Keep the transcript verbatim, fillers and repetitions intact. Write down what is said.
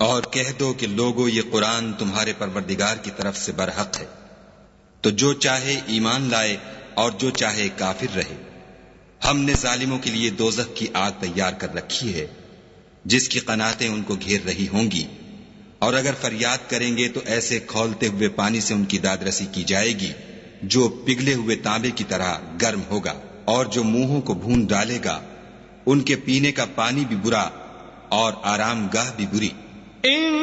और कह दो कि लोगो ये कुरान तुम्हारे परवरदिगार की तरफ से बरहक है, तो जो चाहे ईमान लाए और जो चाहे काफिर रहे। हमने जालिमों के लिए दोज़ख की आग तैयार कर रखी है, जिसकी कनातें उनको घेर रही होंगी, और अगर फरियाद करेंगे तो ऐसे खौलते हुए पानी से उनकी दादरसी की जाएगी जो पिघले हुए तांबे की तरह गर्म होगा, और जो मुंहों को भून डालेगा। उनके पीने का पानी भी बुरा और आरामगाह भी बुरी।